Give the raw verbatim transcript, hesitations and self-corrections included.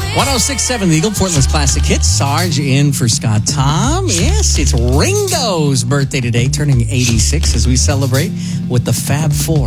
one oh six point seven The Eagle, Portland's classic hits. Sarge in for Scott Tom. Yes, it's Ringo's birthday today, turning eighty-six as we celebrate with the Fab Four.